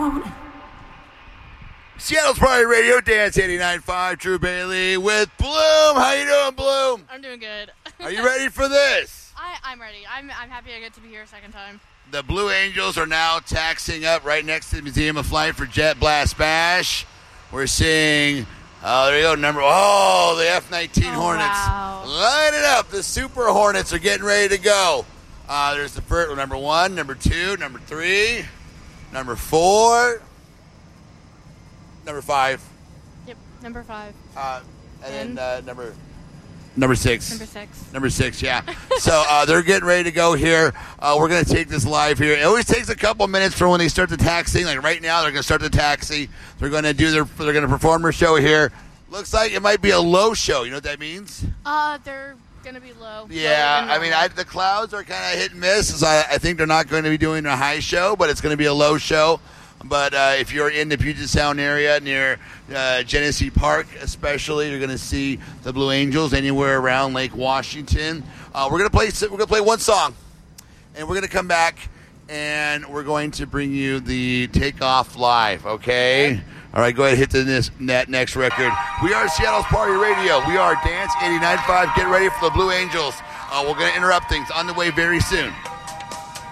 down. Seattle's Party Radio, Dance 89.5, Drew Bailey with Bloom. How you doing, Bloom? I'm doing good. Are you ready for this? I'm ready. I'm happy I get to be here a second time. The Blue Angels are now taxiing up right next to the Museum of Flight for Jet Blast Bash. We're seeing, there you go, the F-19 Hornets. Wow. Line it up. The Super Hornets are getting ready to go. There's the first, number 1, number 2, number 3, number 4, number 5. Yep, number 5. And then number 6. Number 6. Number 6, yeah. So they're getting ready to go here. We're going to take this live here. It always takes a couple minutes for when they start the taxiing. Like right now, they're going to start the taxi. They're going to perform their show here. Looks like it might be a low show. You know what that means? They're going to be low. Yeah, I mean, the clouds are kind of hit and miss. So I think they're not going to be doing a high show, but it's going to be a low show. But if you're in the Puget Sound area near Genesee Park, especially, you're going to see the Blue Angels anywhere around Lake Washington. We're going to play one song, and we're going to come back, and we're going to bring you the Takeoff Live. Okay. All right, go ahead and hit that next record. We are Seattle's Party Radio. We are Dance 89.5. Get ready for the Blue Angels. We're going to interrupt things on the way very soon.